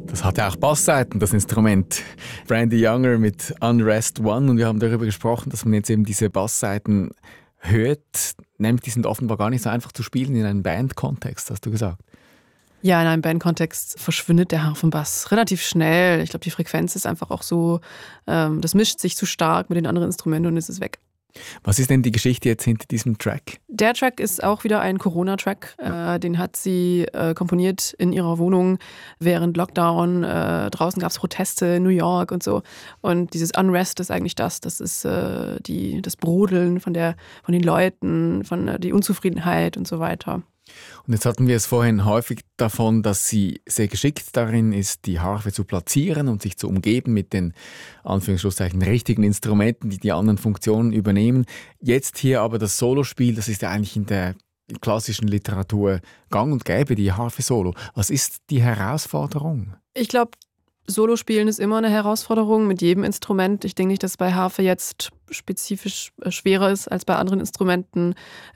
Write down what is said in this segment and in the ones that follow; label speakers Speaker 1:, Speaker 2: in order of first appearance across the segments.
Speaker 1: Das hat ja auch Bassseiten, das Instrument. Brandy Younger mit Unrest One. Und wir haben darüber gesprochen, dass man jetzt eben diese Bassseiten hört. Nämlich, die sind offenbar gar nicht so einfach zu spielen in einem Bandkontext, hast du gesagt.
Speaker 2: Ja, in einem Bandkontext verschwindet der Harfenbass relativ schnell. Ich glaube, die Frequenz ist einfach auch so, das mischt sich zu stark mit den anderen Instrumenten und es ist weg.
Speaker 1: Was ist denn die Geschichte jetzt hinter diesem Track?
Speaker 2: Der Track ist auch wieder ein Corona-Track. Den hat sie komponiert in ihrer Wohnung während Lockdown. Draußen gab es Proteste in New York und so. Und dieses Unrest ist eigentlich das. Das ist das Brodeln von den Leuten, von die Unzufriedenheit und so weiter.
Speaker 1: Und jetzt hatten wir es vorhin häufig davon, dass sie sehr geschickt darin ist, die Harfe zu platzieren und sich zu umgeben mit den Anführungsschlusszeichen richtigen Instrumenten, die die anderen Funktionen übernehmen. Jetzt hier aber das Solospiel, das ist ja eigentlich in der klassischen Literatur gang und gäbe, die Harfe Solo. Was ist die Herausforderung?
Speaker 2: Ich glaube, Solospielen ist immer eine Herausforderung mit jedem Instrument. Ich denke nicht, dass bei Harfe jetzt spezifisch schwerer ist als bei anderen Instrumenten.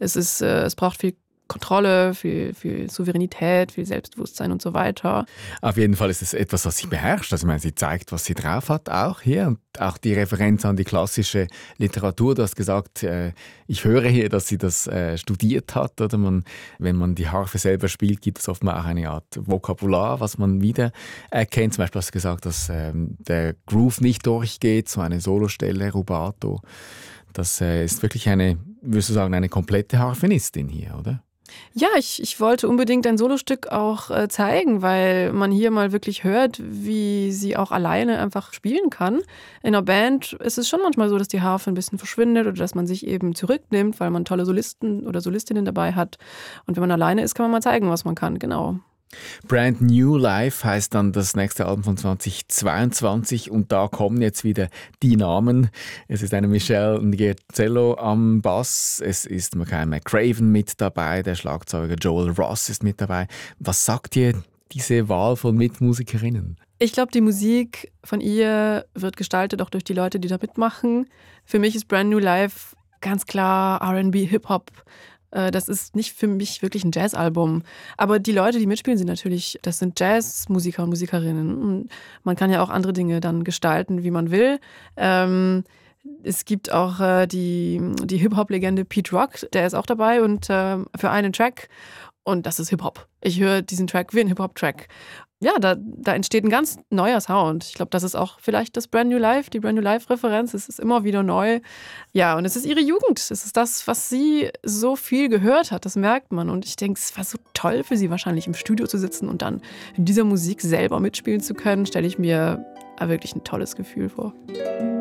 Speaker 2: Es braucht viel Kontrolle, viel Souveränität, viel Selbstbewusstsein und so weiter.
Speaker 1: Auf jeden Fall ist es etwas, was sie beherrscht. Also ich meine, sie zeigt, was sie drauf hat, auch hier. Und auch die Referenz an die klassische Literatur. Du hast gesagt, ich höre hier, dass sie das studiert hat. Oder wenn man die Harfe selber spielt, gibt es oftmals auch eine Art Vokabular, was man wieder erkennt. Zum Beispiel hast du gesagt, dass der Groove nicht durchgeht, so eine Solostelle, Rubato. Das ist wirklich würdest du sagen, eine komplette Harfenistin hier, oder?
Speaker 2: Ja, ich wollte unbedingt ein Solostück auch zeigen, weil man hier mal wirklich hört, wie sie auch alleine einfach spielen kann. In einer Band ist es schon manchmal so, dass die Harfe ein bisschen verschwindet oder dass man sich eben zurücknimmt, weil man tolle Solisten oder Solistinnen dabei hat. Und wenn man alleine ist, kann man mal zeigen, was man kann, genau.
Speaker 1: Brand New Life heißt dann das nächste Album von 2022 und da kommen jetzt wieder die Namen. Es ist eine Michelle Ngerzello am Bass, es ist Mackay McCraven mit dabei, der Schlagzeuger Joel Ross ist mit dabei. Was sagt dir diese Wahl von Mitmusikerinnen?
Speaker 2: Ich glaube, die Musik von ihr wird gestaltet auch durch die Leute, die da mitmachen. Für mich ist Brand New Life ganz klar R&B, Hip-Hop. Das ist nicht für mich wirklich ein Jazzalbum. Aber die Leute, die mitspielen, das sind Jazzmusiker und Musikerinnen. Und man kann ja auch andere Dinge dann gestalten, wie man will. Es gibt auch die Hip-Hop-Legende Pete Rock, der ist auch dabei und für einen Track. Und das ist Hip-Hop. Ich höre diesen Track wie ein Hip-Hop-Track. Ja, da entsteht ein ganz neuer Sound. Ich glaube, das ist auch vielleicht das Brand New Life, die Brand New Life-Referenz. Es ist immer wieder neu. Ja, und es ist ihre Jugend. Es ist das, was sie so viel gehört hat. Das merkt man. Und ich denke, es war so toll für sie wahrscheinlich im Studio zu sitzen und dann in dieser Musik selber mitspielen zu können. Stelle ich mir wirklich ein tolles Gefühl vor.